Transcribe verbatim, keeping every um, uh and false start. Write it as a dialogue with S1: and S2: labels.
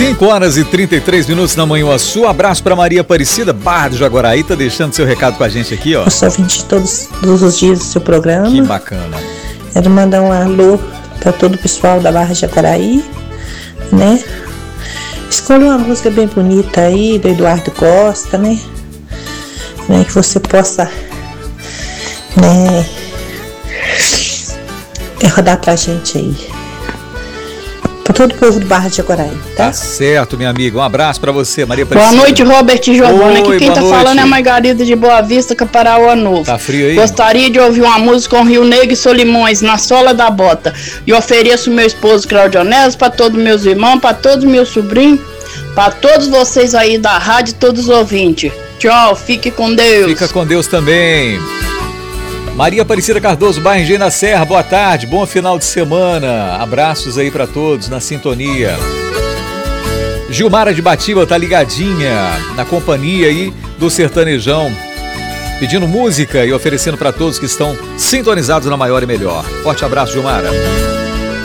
S1: cinco horas e trinta e três minutos na Manhuaçu. Abraço para Maria Aparecida, Barra do Jaguaraí, tá deixando seu recado com a gente aqui, ó.
S2: Eu sou ouvinte todos, todos os dias do seu programa.
S1: Que bacana.
S2: Quero mandar um alô para todo o pessoal da Barra do Jaguaraí, né? Escolha uma música bem bonita aí, do Eduardo Costa, né? né? Que você possa, né, rodar pra gente aí. Pra todo o povo do Barra de Jaguaraí, tá?
S1: Tá certo, minha amiga. Um abraço pra você, Maria
S3: Boa
S1: Aparecida.
S3: noite, Robert e Giovana. Aqui
S1: Oi,
S3: quem
S1: boa
S3: tá
S1: noite.
S3: falando é a Margarida de Boa Vista, Caparaó Novo.
S1: Tá frio aí?
S3: Gostaria de ouvir uma música com Rio Negro e Solimões, Na Sola da Bota. E ofereço meu esposo Claudio Onésio pra todos meus irmãos, pra todos meus sobrinhos, pra todos vocês aí da rádio, todos os ouvintes. Tchau, fique com Deus.
S1: Fica com Deus também. Maria Aparecida Cardoso, bairro Engenho da Serra, boa tarde, bom final de semana. Abraços aí pra todos na sintonia. Gilmara de Batiba tá ligadinha na companhia aí do Sertanejão, pedindo música e oferecendo pra todos que estão sintonizados na Maior e Melhor. Forte abraço, Gilmara.